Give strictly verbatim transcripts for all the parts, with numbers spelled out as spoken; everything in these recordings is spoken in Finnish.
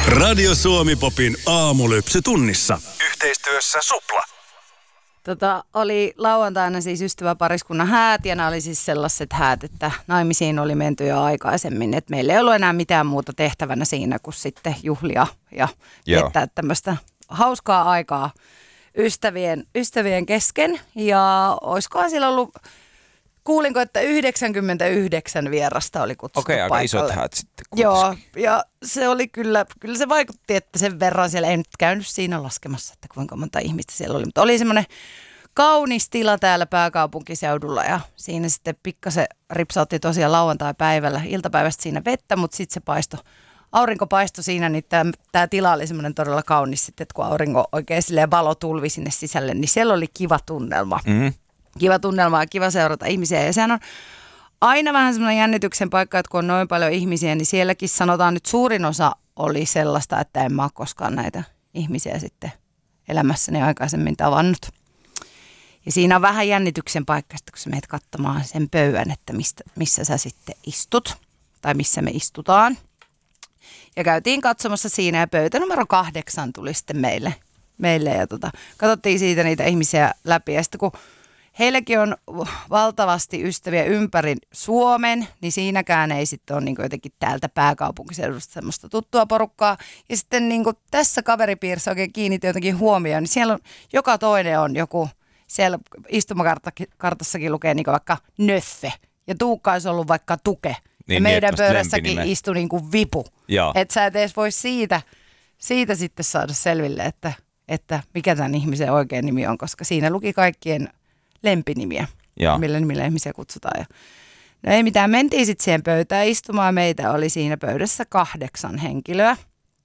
Radio Suomi Popin aamulypsy tunnissa. Yhteistyössä Supla. Tota, oli lauantaina siis ystäväpariskunnan häät ja nämä oli siis sellaiset häät, että naimisiin oli menty jo aikaisemmin. Että meillä ei ollut enää mitään muuta tehtävänä siinä kuin sitten juhlia ja viettää tämmöistä hauskaa aikaa ystävien, ystävien kesken. Ja olisikohan siellä ollut, kuulinko, että yhdeksänkymmentäyhdeksän vierasta oli kutsuttu Okei, paikalle. aika isot häät sitten kuitenkin. Joo, ja se oli kyllä, kyllä se vaikutti, että sen verran siellä ei nyt käynyt siinä laskemassa, että kuinka monta ihmistä siellä oli. Mutta oli semmoinen kaunis tila täällä pääkaupunkiseudulla ja siinä sitten pikkasen ripsautti tosiaan lauantai-päivällä, iltapäivästä siinä vettä, mutta sitten se paistoi, aurinko paistoi siinä, niin tämä tila oli semmoinen todella kaunis sitten, että kun aurinko oikein silleen valo tulvi sinne sisälle, niin siellä oli kiva tunnelma. Mm-hmm. Kiva tunnelma ja kiva seurata ihmisiä ja sehän on aina vähän semmoinen jännityksen paikka, että kun on noin paljon ihmisiä, niin sielläkin sanotaan nyt suurin osa oli sellaista, että en mä ole koskaan näitä ihmisiä sitten elämässäni aikaisemmin tavannut. Ja siinä on vähän jännityksen paikka, kun sä menet katsomaan sen pöydän, että mistä, missä sä sitten istut tai missä me istutaan. Ja käytiin katsomassa siinä ja pöytä numero kahdeksan tuli sitten meille, meille ja tota, katsottiin siitä niitä ihmisiä läpi ja sitten kun heilläkin on valtavasti ystäviä ympäri Suomen, niin siinäkään ei sitten ole niin jotenkin täältä pääkaupunkiseudusta semmoista tuttua porukkaa. Ja sitten niin tässä kaveripiirissä oikein kiinnitti jotenkin huomioon, niin siellä on, joka toinen on joku, siellä istumakartassakin lukee niin vaikka Nöffe ja Tuukka olisi ollut vaikka Tuke. Niin, ja meidän pöydässäkin istui niin kuin Vipu. Että sä et edes voi siitä, siitä sitten saada selville, että, että mikä tämän ihmisen oikein nimi on, koska siinä luki kaikkien lempinimiä, ja millä nimillä ihmisiä kutsutaan. Ja no ei mitään, mentiin sitten siihen pöytään istumaan. Meitä oli siinä pöydässä kahdeksan henkilöä.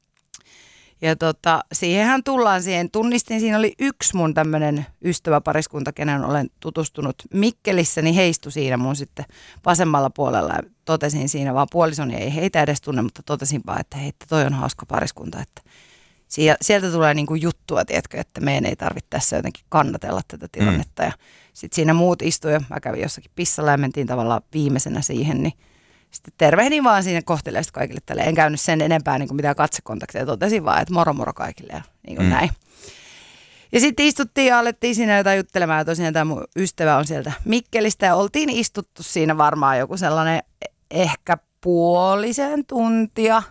Ja tota, siihenhän tullaan siihen. Tunnistin, siinä oli yksi mun tämmöinen ystäväpariskunta, kenen olen tutustunut Mikkelissä, niin heistui siinä mun sitten vasemmalla puolella. Ja totesin siinä vaan puolisoni, ei heitä edes tunne, mutta totesin vaan, että hei, toi on hauska pariskunta, että sieltä tulee niinku juttua, tiedätkö, että meidän ei tarvitse tässä jotenkin kannatella tätä tilannetta. Mm. Ja sitten siinä muut istuivat, mä kävin jossakin pissalla ja mentiin tavallaan viimeisenä siihen, niin sitten tervehdin vaan siinä kohteliaista kaikille tälle. En käynyt sen enempää niin kuin mitään katsekontakteja, totesin vaan, että moro moro kaikille ja niin kuin mm. näin. Ja sitten istuttiin ja alettiin siinä jotain juttelemaan ja tosiaan tämä mun ystävä on sieltä Mikkelistä ja oltiin istuttu siinä varmaan joku sellainen ehkä puolisen tuntia.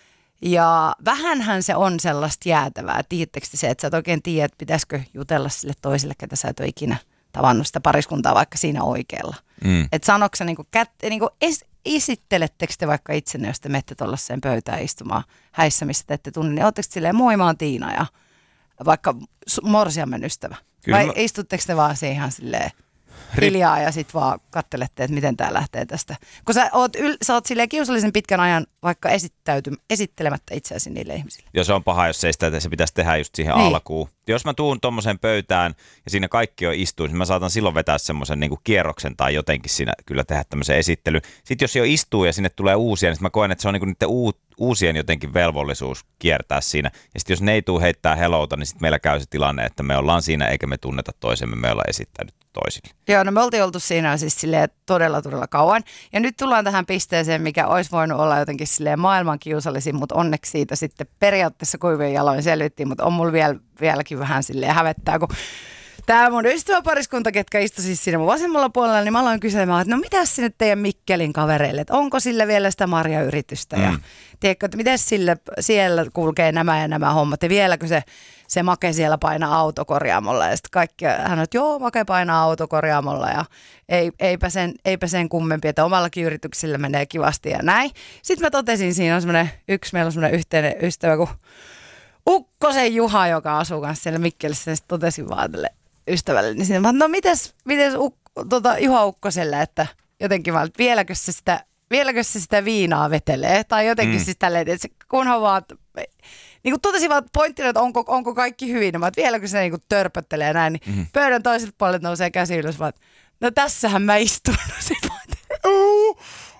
Ja vähänhän se on sellaista jäätävää. Tiedättekö se, että sä et oikein tiedä, että pitäisikö jutella sille toiselle, ketä sä et ole ikinä tavannut sitä pariskuntaa vaikka siinä oikealla. Mm. Että sanoiko sä niinku, kät- niinku es- esittelettekö te vaikka itsenne, jos te menette tuollaiseen pöytään istumaan häissä, missä te ette tunne, niin ootteko silleen, moi mä oon Tiina ja vaikka morsiammen ystävä? Kyllä vai mä... istutteko te vaan siihen ihan silleen hiljaa ja sitten vaan kattelette, että miten tää lähtee tästä. Kun sä oot, yl, sä oot silleen kiusallisen pitkän ajan vaikka esittelemättä itseäsi niille ihmisille. Ja se on paha, jos ei sitä, että se pitäisi tehdä just siihen niin alkuun. Jos mä tuun tommoseen pöytään ja siinä kaikki on istuin, niin mä saatan silloin vetää semmoisen niinku kierroksen tai jotenkin siinä kyllä tehdä tämmöisen esittelyn. Sitten jos jo istuu ja sinne tulee uusia, niin mä koen, että se on niinku niiden uu, uusien jotenkin velvollisuus kiertää siinä. Ja sitten jos ne ei tuu heittää helouta, niin sitten meillä käy se tilanne, että me ollaan siinä eikä me tunneta toisemme, me ollaan esittänyt toisille. Joo, no me oltiin oltu siinä siis silleen todella, todella kauan. Ja nyt tullaan tähän pisteeseen, mikä olisi voinut olla jotenkin silleen maailman kiusallisin, mutta onneksi siitä sitten periaatteessa kuivien jaloin selvittiin, mutta on mulla vielä, vieläkin vähän silleen hävettää, kun tämä mun ystäväpariskunta, ketkä istui siis siinä mun vasemmalla puolella, niin mä aloin kysymään, että no mitäs sinne teidän Mikkelin kavereille, että onko sille vielä sitä marjayritystä ja mm. tiedätkö, että miten sille siellä kulkee nämä ja nämä hommat ja vieläkö se se Make siellä painaa autokorjaamolla ja sitten kaikki, hän on, että joo, Make painaa autokorjaamolla ja ei, eipä, sen, eipä sen kummempi, että omallakin yrityksellä menee kivasti ja näin. Sitten mä totesin, siinä on semmoinen, yksi meillä on semmoinen yhteinen ystävä kuin Ukkosen Juha, joka asuu kanssa siellä Mikkelissä ja sitten totesin vaan tälle ystävälle, niin siinä, no mites, mites Uk, tota, Juha Ukkoselle, että jotenkin vaan, että vieläkö se sitä, vieläkö se sitä viinaa vetelee tai jotenkin mm. siis tälleen, että kunhan vaan... Niin kuin totesin vaan pointtina, että onko, onko kaikki hyvin, mä, että vieläkö se niin kuin törpöttelee ja näin, niin mm-hmm. pöydän toiselta puolelta nousee käsi ylös, vaan, no tässähän mä istun. Sitten mä ajattelin,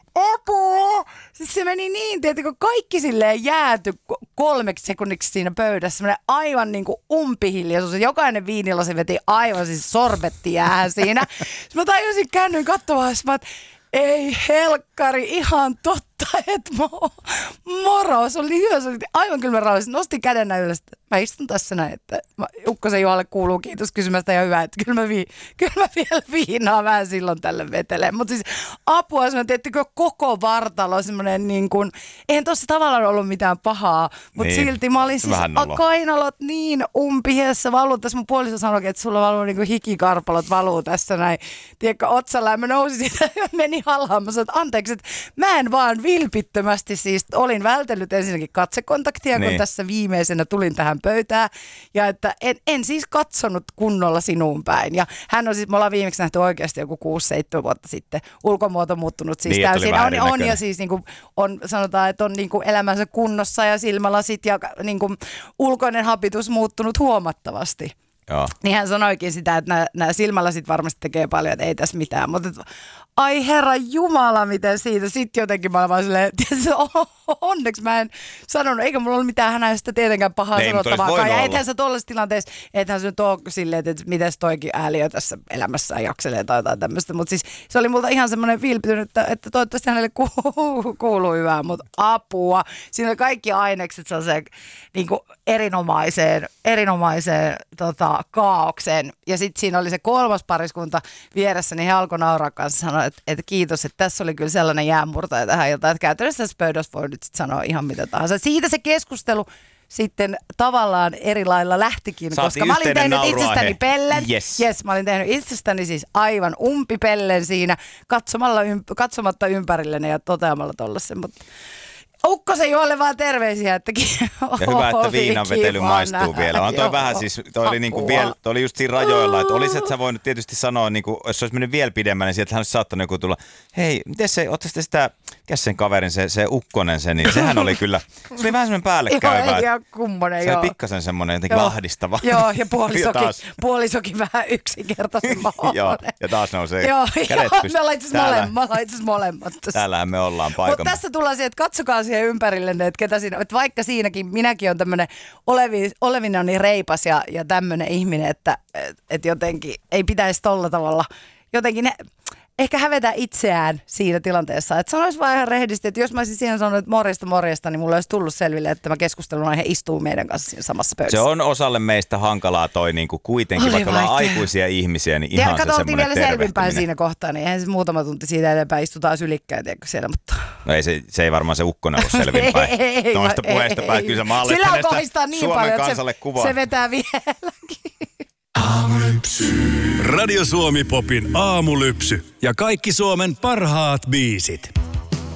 apua! Siis se meni niin, tietenkin kaikki silleen jääty kolmeksi sekunniksi siinä pöydässä, semmoinen aivan niin kuin umpihiljaisuus. Jokainen viinilasi veti aivan siis sorbetti jäähän siinä. Sitten mä tajusin käännyin katsomaan, että ei helkkari, ihan totta. että mo, moro, se oli niin hyvä, se oli aivan kylmä rauhassa. Nosti käden näin ylös, mä istun tässä näin, että mä, Ukkosen Juhalle kuuluu kiitos kysymästä ja hyvä, että kyllä mä, vi, kyllä mä vielä viinaa vähän silloin tälle veteleen. Mutta siis apua, semmoinen, tiettikö koko vartalo, semmoinen niin kuin, eihän tuossa tavallaan ollut mitään pahaa, mutta niin, silti mä olin siis kainalot niin umpiheessä valuu. Tässä mun puoliso sanoi, että sulla valuu niin kuin hikikarpalot valuu tässä näin, tiedätkö, otsalla ja mä nousin siitä ja meni halhaan. Mä sanoin, että anteeksi, että mä en vaan vilpittömästi siis, olin vältellyt ensinnäkin katsekontaktia, niin, kun tässä viimeisenä tulin tähän pöytään ja että en, en siis katsonut kunnolla sinuun päin. Ja hän on siis, me ollaan viimeksi nähty oikeasti joku kuusi seitsemän vuotta sitten, ulkomuoto muuttunut siis niin, täysin. On, on ja siis niin kuin, on, sanotaan, että on niin kuin elämänsä kunnossa ja silmälasit ja niin kuin ulkoinen hapitus muuttunut huomattavasti. Joo. Niin hän sanoikin sitä, että nämä, nämä silmälasit varmasti tekee paljon, että ei tässä mitään, mutta et, ai herra jumala, miten siitä. Sitten jotenkin mä olen vaan silleen, onneksi mä en sanonut, eikä mulla ollut mitään hänäistä tietenkään pahaa ei, sanottavaakaan. Ja ethän sä tuollaisessa tilanteessa, ethän sä nyt ole silleen, että, että mites toikin ääliö tässä elämässään jakselee tai jotain tämmöistä. Mutta siis se oli multa ihan semmoinen vilpittynyt, että, että toivottavasti hänelle kuuluu, kuuluu hyvää, mutta apua. Siinä oli kaikki ainekset sellaiseen niin kuin erinomaiseen, erinomaiseen tota, kaaukseen. Ja sitten siinä oli se kolmas pariskunta vieressä, niin he alkoi nauraa kanssa sanoa, että, että kiitos, että tässä oli kyllä sellainen jäänmurtaja tähän iltaan, että käytännössä tässä pöydässä voi nyt sit sanoa ihan mitä tahansa. Siitä se keskustelu sitten tavallaan eri lailla lähtikin, Saatiin koska mä olin tehnyt itsestäni pellen. Yes. yes. Mä olin tehnyt itsestäni siis aivan umpipellen siinä, katsomalla ymp- katsomatta ympärilleni ja toteamalla tollasen, mutta Ukkosen Juhalle vaan terveisiä, että ja hyvä, että viinan vetely maistuu vielä. On toi joo, vähän siis, toi oli, niinku vielä, toi oli just siinä rajoilla, että olisi, että sä voinut tietysti sanoa, niinku, jos se olisi mennyt vielä pidemmän, niin sieltä hän olisi saattanut joku tulla, hei, miten se, ootte sitten sitä, mikäs sen kaverin, se, se Ukkonen se, niin sehän oli kyllä, se oli vähän semmoinen päällekkäyvä. Joo, ei ihan kummonen, joo. Se oli pikkasen semmoinen jotenkin joo, ahdistava. Joo, ja puolisokin, puolisokin vähän yksinkertaisen mahoinen. Joo, ja taas nousee joo, kädet joo, pystyyn. me ollaan itse molemmat, molemmat. Täällähän me ollaan paikan. Mutta tässä tullaan siihen, että katsokaa siihen ympärillenne, että ketä siinä, että vaikka siinäkin minäkin on tämmöinen olevi, olevina on niin reipas ja, ja tämmöinen ihminen, että et, et jotenkin ei pitäisi tolla tavalla jotenkin ne, ehkä hävetä itseään siinä tilanteessa. Että sanoisi vaan ihan rehdisti, että jos mä olisin siihen sanonut, että morjesta morjesta, niin mulla olisi tullut selville, että tämä keskustelun aihe istuu meidän kanssa siinä samassa pöydässä. Se on osalle meistä hankalaa toi niinku kuitenkin, oli vaikka ollaan aikuisia ihmisiä, niin ihan se semmoinen tervehtiminen. vielä selvinpäin siinä kohtaa, niin eihän se muutama tunti siitä eteenpäin istutaan sylikkäin, tiedätkö siellä, mutta... No ei se, se ei varmaan se Ukkonen ollut selvinpäin. ei, Noista puheista päin, kyllä sä maalit hänestä niin Suomen paljon, kansalle kuvaa. Se vetää vieläkin. Aamulypsy. Radio Suomi Popin aamulypsy ja kaikki Suomen parhaat biisit.